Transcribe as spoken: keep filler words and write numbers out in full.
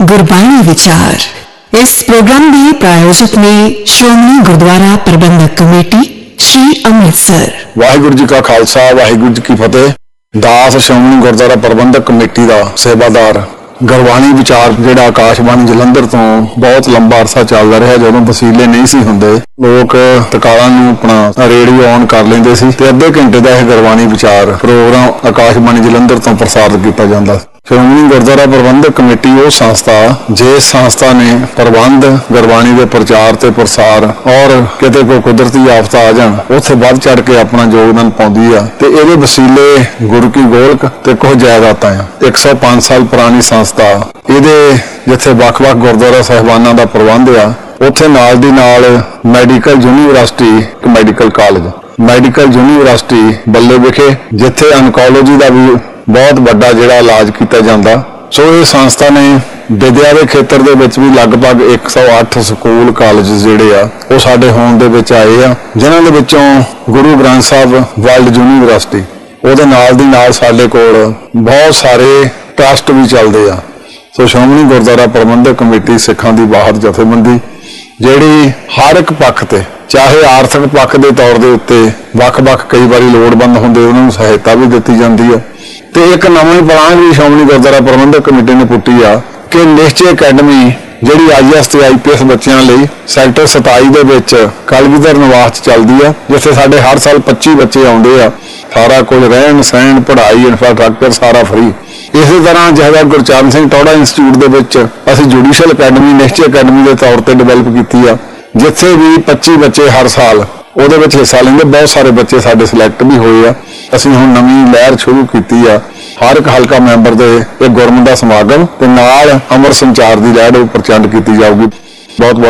गुरबाणी विचार। इस प्रोग्राम के प्रायोजक ने श्रोमणी गुरुद्वारा प्रबंधक कमेटी श्री अमृतसर। वाहिगुरु जी का खालसा वाहिगुरु जी की फतेह। दास श्रोमणी गुरुद्वारा प्रबंधक कमेटी का सेवादार गुरबाणी विचार जिहड़ा आकाशबाणी जलंधर तो बहुत लंबा अरसा चलदा रहा। जदों वसीले नहीं सी हुंदे लोग तकालां नूं अपना रेडियो ऑन कर लैंदे सी ते अद्धे घंटे दा इह गुरबाणी विचार प्रोग्राम आकाशबाणी जलंधर तो प्रसारित किया जाता। श्रोमणी गुरुद्वारा प्रबंधक कमेटी वो संस्था जिस संस्था ने प्रबंध गुरबाणी के प्रचार ते प्रसार और किते कोई कुदरती आफत आ जाण उत्थे वध चढ़ के अपना योगदान पाउंदी आ ते इहदे वसीले गुरु की गोलक ते कुछ जायदातां आ। एक सौ पांच साल पुरानी संस्था इहदे जिथे वख-वख गुरुद्वारा साहिबानां दा प्रबंध आ उत्थे नाल दी नाल medical university medical college medical university बल्ले विखे जिथे ऑनकोलॉजी का भी बहुत बड़ा जिहड़ा इलाज किया जाता। सो ये संस्था ने विद्या के खेत्र दे विच भी लगभग एक सौ अठ स्कूल कॉलेज जिहड़े आ वो साडे होंद दे विच आए आ, जिन्हां दे विचों गुरु ग्रंथ साहिब वर्ल्ड यूनीवर्सिटी ਉਹਦੇ ਨਾਲ ਦੀ ਨਾਲ ਸਾਡੇ ਕੋਲ बहुत सारे ट्रस्ट भी चलते आ। सो श्रोमणी गुरुद्वारा प्रबंधक कमेटी सिखां दी बाहर जथेबंदी ਜਿਹੜੀ हर एक पक्ष ते चाहे आर्थिक पक्ष के तौर के उत्ते वख-वख कई बारी लोड़वंद होंदे उन्हां नूं सहायता भी दित्ती जाती है। तो एक नवीं पलांघ भी श्रोमणी गुरुद्वारा प्रबंधक कमेटी ने पुट्टी आ कि निश्चय अकैडमी जिहड़ी आई एस ते आई पी एस बच्चों लई सैक्टर सताई दे विच कलगीधर निवास चलदी आ, जिथे साडे हर साल पच्ची बच्चे आउंदे आ। सारा कुछ रहन सहन पढ़ाई इंफ्रास्ट्रक्चर सारा फ्री। इस तरह जहाज़ गुरचरण सिंह टौड़ा इंस्टीट्यूट दे विच असीं जुडिशल अकैडमी निश्चय अकैडमी के तौर पर डिवेलप की आ, जिथे भी पच्ची बच्चे हर साल ਉਹਦੇ ਵਿੱਚ हिस्सा लेंगे। बहुत सारे बच्चे साडे सिलेक्ट भी होए आ। ਅਸੀਂ ਹੁਣ ਨਵੀਂ ਲਹਿਰ ਸ਼ੁਰੂ ਕੀਤੀ ਆ। हर एक हल्का मैंबर ਦੇ एक गुरमत ਦਾ ਸਮਾਗਮ ਤੇ ਨਾਲ ਅਮਰ ਸੰਚਾਰ ਦੀ ਲਹਿਰ ਪ੍ਰਚੰਡ ਕੀਤੀ ਜਾਊਗੀ। बहुत बहुत